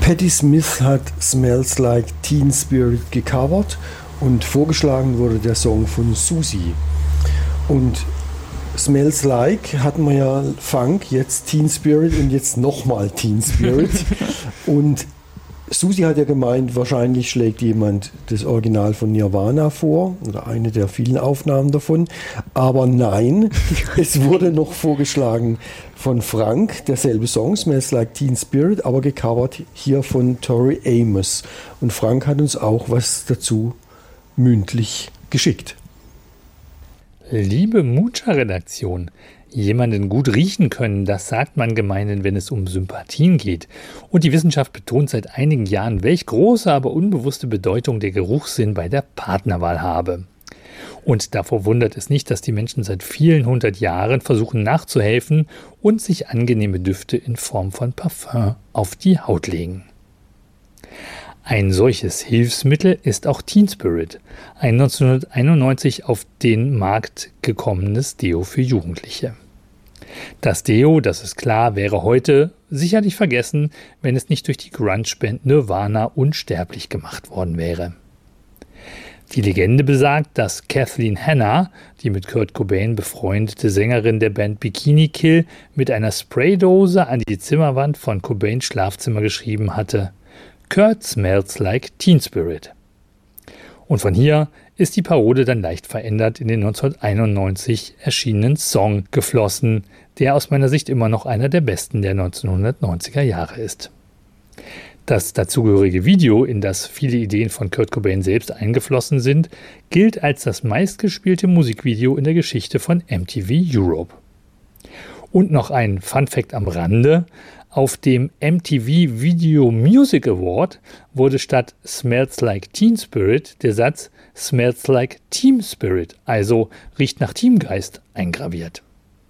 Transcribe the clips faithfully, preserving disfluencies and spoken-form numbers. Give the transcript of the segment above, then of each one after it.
Patti Smith hat Smells Like Teen Spirit gecovert und vorgeschlagen wurde der Song von Susie. Und Smells Like hatten wir ja Funk, jetzt Teen Spirit und jetzt nochmal Teen Spirit. Und Susie hat ja gemeint, wahrscheinlich schlägt jemand das Original von Nirvana vor oder eine der vielen Aufnahmen davon. Aber nein, es wurde noch vorgeschlagen von Frank, derselbe Song, Smells Like Teen Spirit, aber gecovert hier von Tori Amos. Und Frank hat uns auch was dazu mündlich geschickt. Liebe Mucha-Redaktion, jemanden gut riechen können, das sagt man gemeinhin, wenn es um Sympathien geht. Und die Wissenschaft betont seit einigen Jahren, welch große, aber unbewusste Bedeutung der Geruchssinn bei der Partnerwahl habe. Und davor wundert es nicht, dass die Menschen seit vielen hundert Jahren versuchen nachzuhelfen und sich angenehme Düfte in Form von Parfum auf die Haut legen. Ein solches Hilfsmittel ist auch Teen Spirit, ein neunzehnhunderteinundneunzig auf den Markt gekommenes Deo für Jugendliche. Das Deo, das ist klar, wäre heute sicherlich vergessen, wenn es nicht durch die Grunge-Band Nirvana unsterblich gemacht worden wäre. Die Legende besagt, dass Kathleen Hanna, die mit Kurt Cobain befreundete Sängerin der Band Bikini Kill, mit einer Spraydose an die Zimmerwand von Cobains Schlafzimmer geschrieben hatte: Kurt smells like Teen Spirit. Und von hier ist die Parode dann leicht verändert in den neunzehnhunderteinundneunzig erschienenen Song geflossen, der aus meiner Sicht immer noch einer der besten der neunzehnhundertneunziger Jahre ist. Das dazugehörige Video, in das viele Ideen von Kurt Cobain selbst eingeflossen sind, gilt als das meistgespielte Musikvideo in der Geschichte von M T V Europe. Und noch ein Funfact am Rande: Auf dem M T V Video Music Award wurde statt Smells Like Teen Spirit der Satz Smells Like Team Spirit, also riecht nach Teamgeist, eingraviert.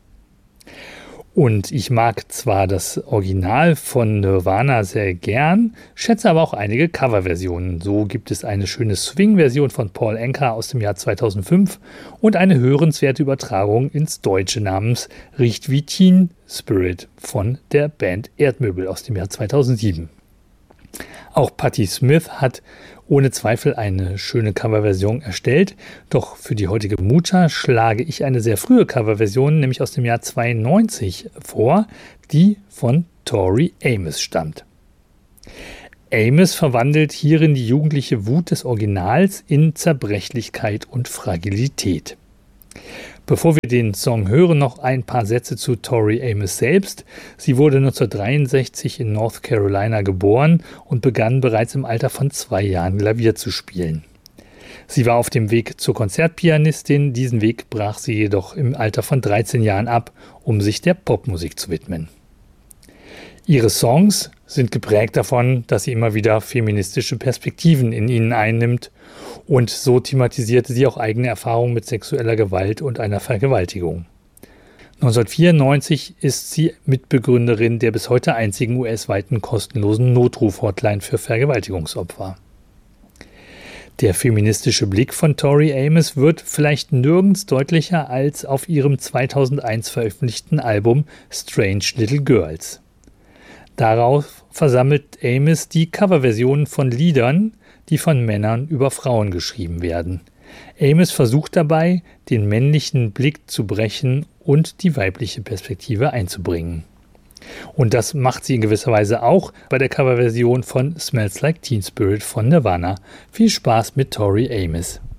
Und ich mag zwar das Original von Nirvana sehr gern, schätze aber auch einige Coverversionen. So gibt es eine schöne Swing-Version von Paul Anka aus dem Jahr zweitausendfünf und eine hörenswerte Übertragung ins Deutsche namens Riecht wie Teen Spirit von der Band Erdmöbel aus dem Jahr zweitausendsieben. Auch Patti Smith hat ohne Zweifel eine schöne Coverversion erstellt, doch für die heutige Mucha schlage ich eine sehr frühe Coverversion, nämlich aus dem Jahr zweiundneunzig vor, die von Tori Amos stammt. Amos verwandelt hierin die jugendliche Wut des Originals in Zerbrechlichkeit und Fragilität. Bevor wir den Song hören, noch ein paar Sätze zu Tori Amos selbst. Sie wurde neunzehnhundertdreiundsechzig in North Carolina geboren und begann bereits im Alter von zwei Jahren Klavier zu spielen. Sie war auf dem Weg zur Konzertpianistin, diesen Weg brach sie jedoch im Alter von dreizehn Jahren ab, um sich der Popmusik zu widmen. Ihre Songs sind geprägt davon, dass sie immer wieder feministische Perspektiven in ihnen einnimmt, und so thematisierte sie auch eigene Erfahrungen mit sexueller Gewalt und einer Vergewaltigung. neunzehnhundertvierundneunzig ist sie Mitbegründerin der bis heute einzigen U S-weiten kostenlosen Notruf-Hotline für Vergewaltigungsopfer. Der feministische Blick von Tori Amos wird vielleicht nirgends deutlicher als auf ihrem zweitausendeins veröffentlichten Album Strange Little Girls. Darauf versammelt Amos die Coverversionen von Liedern, die von Männern über Frauen geschrieben werden. Amos versucht dabei, den männlichen Blick zu brechen und die weibliche Perspektive einzubringen. Und das macht sie in gewisser Weise auch bei der Coverversion von Smells Like Teen Spirit von Nirvana. Viel Spaß mit Tori Amos.